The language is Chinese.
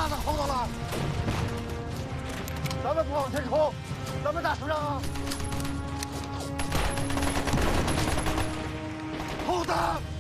哪子后头了？咱们不往前冲，咱们打胜仗啊！后打！